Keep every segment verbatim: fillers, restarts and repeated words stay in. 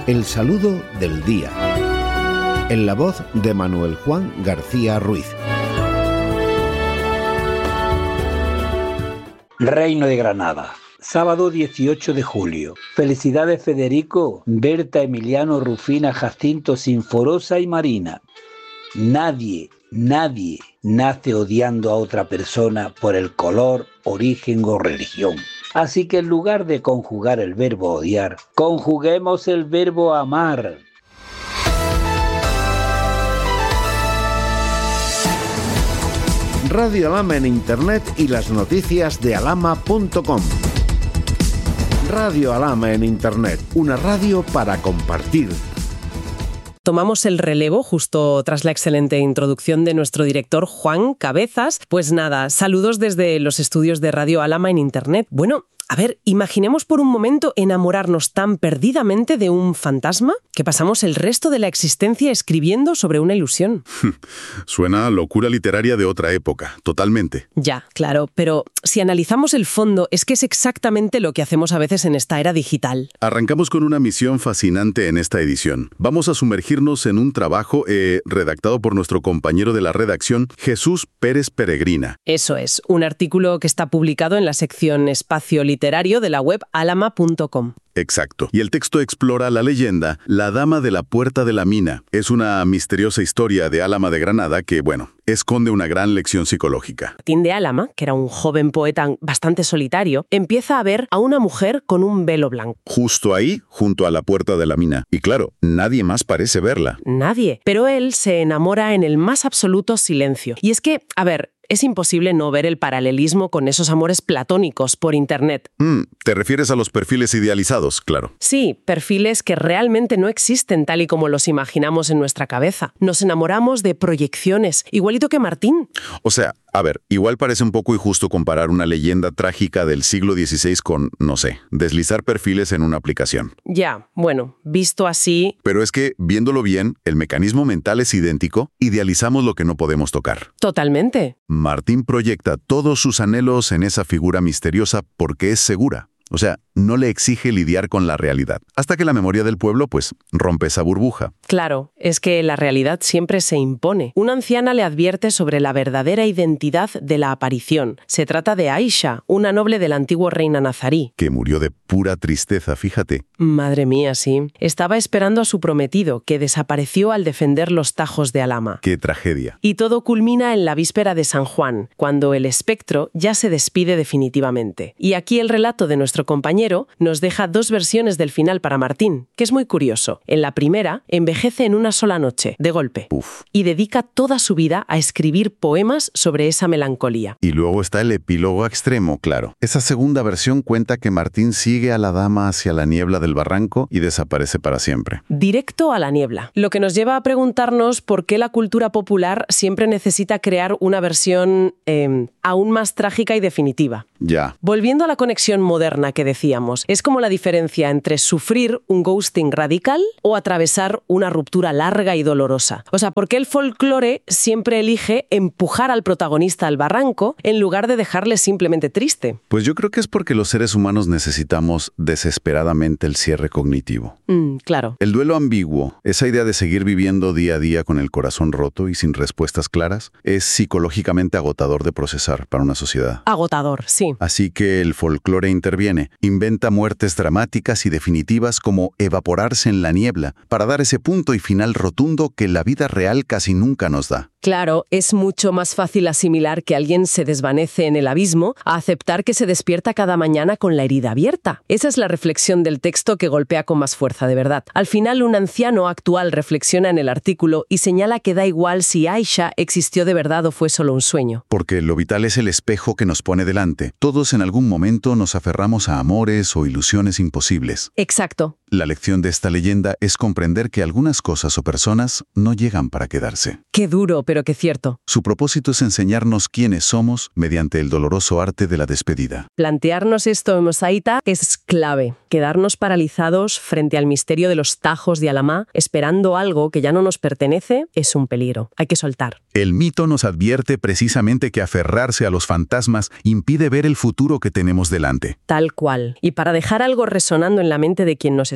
El saludo del día. En la voz de Manuel Juan García Ruiz. Reino de Granada. Sábado dieciocho de julio. Felicidades Federico, Berta, Emiliano, Rufina, Jacinto, Sinforosa y Marina. Nadie, nadie nace odiando a otra persona por el color, origen o religión. Así que en lugar de conjugar el verbo odiar, conjuguemos el verbo amar. Radio Alhama en Internet y las noticias de alhama punto com. Radio Alhama en Internet, una radio para compartir. Tomamos el relevo justo tras la excelente introducción de nuestro director Juan Cabezas. Pues nada, saludos desde los estudios de Radio Alhama en Internet. Bueno, a ver, imaginemos por un momento enamorarnos tan perdidamente de un fantasma que pasamos el resto de la existencia escribiendo sobre una ilusión. Suena a locura literaria de otra época, totalmente. Ya, claro, pero si analizamos el fondo, es que es exactamente lo que hacemos a veces en esta era digital. Arrancamos con una misión fascinante en esta edición. Vamos a sumergirnos en un trabajo eh, redactado por nuestro compañero de la redacción, Jesús Pérez Peregrina. Eso es, un artículo que está publicado en la sección Espacio Literario de la web alhama punto com. Exacto. Y el texto explora la leyenda La Dama de la Puerta de la Mina. Es una misteriosa historia de Álama de Granada que, bueno, esconde una gran lección psicológica. Martín de Álama, que era un joven poeta bastante solitario, empieza a ver a una mujer con un velo blanco. Justo ahí, junto a la puerta de la mina. Y claro, nadie más parece verla. Nadie. Pero él se enamora en el más absoluto silencio. Y es que, a ver, es imposible no ver el paralelismo con esos amores platónicos por Internet. Mm, ¿te refieres a los perfiles idealizados? Claro. Sí, perfiles que realmente no existen tal y como los imaginamos en nuestra cabeza. Nos enamoramos de proyecciones, igualito que Martín. O sea, a ver, igual parece un poco injusto comparar una leyenda trágica del siglo dieciséis con, no sé, deslizar perfiles en una aplicación. Ya, bueno, visto así... Pero es que, viéndolo bien, el mecanismo mental es idéntico, idealizamos lo que no podemos tocar. Totalmente. Martín proyecta todos sus anhelos en esa figura misteriosa porque es segura. O sea, no le exige lidiar con la realidad. Hasta que la memoria del pueblo, pues, rompe esa burbuja. Claro, es que la realidad siempre se impone. Una anciana le advierte sobre la verdadera identidad de la aparición. Se trata de Aisha, una noble del antiguo reina nazarí. Que murió de pura tristeza, fíjate. Madre mía, sí. Estaba esperando a su prometido, que desapareció al defender los tajos de Alhama. ¡Qué tragedia! Y todo culmina en la víspera de San Juan, cuando el espectro ya se despide definitivamente. Y aquí el relato de nuestro compañero nos deja dos versiones del final para Martín, que es muy curioso. En la primera, envejece en una sola noche, de golpe, Uf. y dedica toda su vida a escribir poemas sobre esa melancolía. Y luego está el epílogo extremo, claro. Esa segunda versión cuenta que Martín sigue a la dama hacia la niebla del barranco y desaparece para siempre. Directo a la niebla. Lo que nos lleva a preguntarnos por qué la cultura popular siempre necesita crear una versión eh, aún más trágica y definitiva. Ya. Volviendo a la conexión moderna que decíamos, es como la diferencia entre sufrir un ghosting radical o atravesar una ruptura larga y dolorosa. O sea, ¿por qué el folclore siempre elige empujar al protagonista al barranco en lugar de dejarle simplemente triste? Pues yo creo que es porque los seres humanos necesitamos desesperadamente el cierre cognitivo. Mm, claro. El duelo ambiguo, esa idea de seguir viviendo día a día con el corazón roto y sin respuestas claras, es psicológicamente agotador de procesar para una sociedad. Agotador, sí. Así que el folclore interviene, inventa muertes dramáticas y definitivas como evaporarse en la niebla, para dar ese punto y final rotundo que la vida real casi nunca nos da. Claro, es mucho más fácil asimilar que alguien se desvanece en el abismo a aceptar que se despierta cada mañana con la herida abierta. Esa es la reflexión del texto que golpea con más fuerza, de verdad. Al final, un anciano actual reflexiona en el artículo y señala que da igual si Aisha existió de verdad o fue solo un sueño. Porque lo vital es el espejo que nos pone delante. Todos en algún momento nos aferramos a amores o ilusiones imposibles. Exacto. La lección de esta leyenda es comprender que algunas cosas o personas no llegan para quedarse. Qué duro, pero qué cierto. Su propósito es enseñarnos quiénes somos mediante el doloroso arte de la despedida. Plantearnos esto en voz alta es clave. Quedarnos paralizados frente al misterio de los tajos de Alhama, esperando algo que ya no nos pertenece, es un peligro. Hay que soltar. El mito nos advierte precisamente que aferrarse a los fantasmas impide ver el futuro que tenemos delante. Tal cual. Y para dejar algo resonando en la mente de quien nos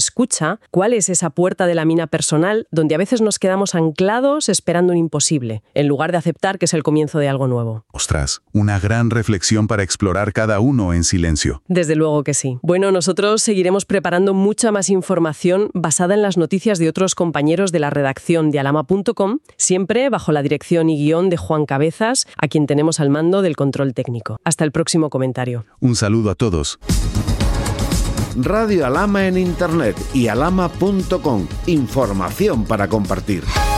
escucha, cuál es esa puerta de la mina personal donde a veces nos quedamos anclados esperando un imposible, en lugar de aceptar que es el comienzo de algo nuevo. Ostras, una gran reflexión para explorar cada uno en silencio. Desde luego que sí. Bueno, nosotros seguiremos preparando mucha más información basada en las noticias de otros compañeros de la redacción de alama punto com, siempre bajo la dirección y guión de Juan Cabezas, a quien tenemos al mando del control técnico. Hasta el próximo comentario. Un saludo a todos. Radio Alama en Internet y alama punto com. Información para compartir.